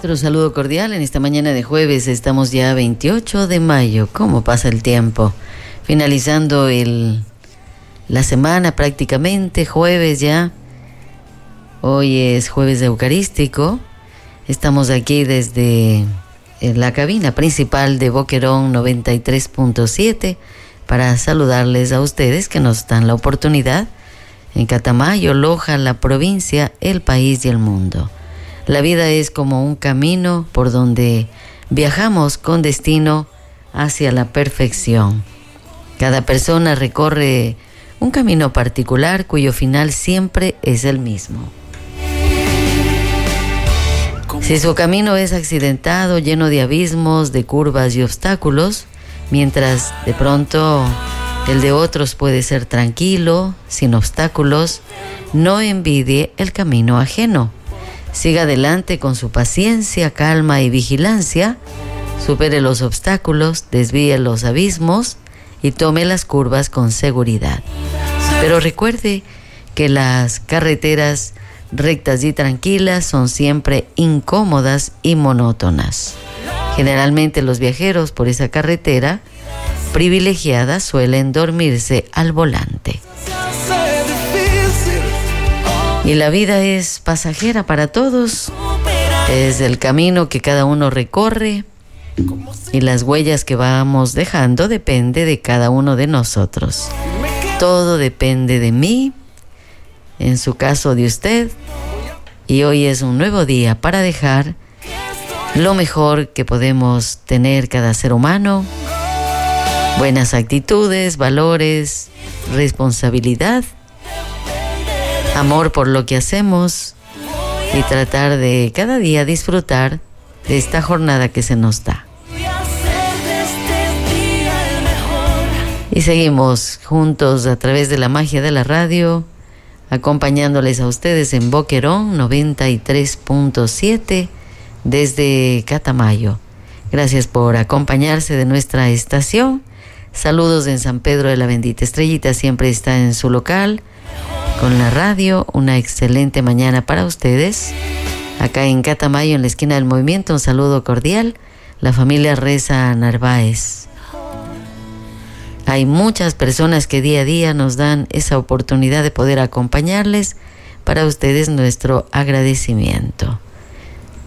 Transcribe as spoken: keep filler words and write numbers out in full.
Nuestro saludo cordial en esta mañana de jueves. Estamos ya a veintiocho de mayo. ¿Cómo pasa el tiempo? Finalizando el, la semana prácticamente, jueves ya. Hoy es jueves eucarístico. Estamos aquí desde la cabina principal de Boquerón noventa y tres punto siete para saludarles a ustedes que nos dan la oportunidad en Catamayo, Loja, la provincia, el país y el mundo. La vida es como un camino por donde viajamos con destino hacia la perfección. Cada persona recorre un camino particular cuyo final siempre es el mismo. Si su camino es accidentado, lleno de abismos, de curvas y obstáculos, mientras de pronto el de otros puede ser tranquilo, sin obstáculos, no envidie el camino ajeno. Siga adelante con su paciencia, calma y vigilancia, supere los obstáculos, desvíe los abismos y tome las curvas con seguridad. Pero recuerde que las carreteras rectas y tranquilas son siempre incómodas y monótonas. Generalmente los viajeros por esa carretera privilegiada suelen dormirse al volante. Y la vida es pasajera para todos, es el camino que cada uno recorre y las huellas que vamos dejando depende de cada uno de nosotros. Todo depende de mí, en su caso de usted, y hoy es un nuevo día para dejar lo mejor que podemos tener cada ser humano, buenas actitudes, valores, responsabilidad, amor por lo que hacemos y tratar de cada día disfrutar de esta jornada que se nos da. Y seguimos juntos a través de la magia de la radio, acompañándoles a ustedes en Boquerón noventa y tres punto siete desde Catamayo. Gracias por acompañarse de nuestra estación. Saludos en San Pedro de la Bendita. Estrellita siempre está en su local con la radio. Una excelente mañana para ustedes. Acá en Catamayo, en la esquina del movimiento, un saludo cordial. La familia Reza Narváez. Hay muchas personas que día a día nos dan esa oportunidad de poder acompañarles. Para ustedes nuestro agradecimiento.